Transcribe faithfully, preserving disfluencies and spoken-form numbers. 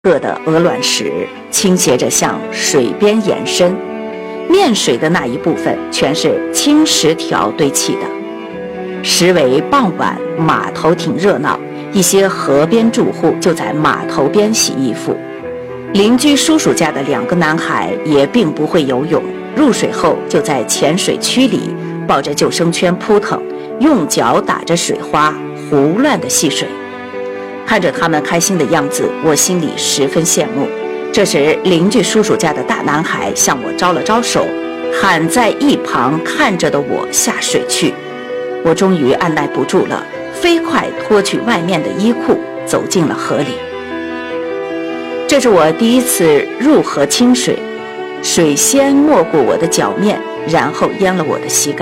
个的鹅卵石倾斜着向水边延伸，面水的那一部分全是青石条堆砌的。时为傍晚，码头挺热闹，一些河边住户就在码头边洗衣服。邻居叔叔家的两个男孩也并不会游泳，入水后就在浅水区里抱着救生圈扑腾，用脚打着水花，胡乱地戏水。看着他们开心的样子，我心里十分羡慕。这时，邻居叔叔家的大男孩向我招了招手，喊在一旁看着的我下水去。我终于按耐不住了，飞快脱去外面的衣裤，走进了河里。这是我第一次入河清水，水先没过我的脚面，然后淹了我的膝盖。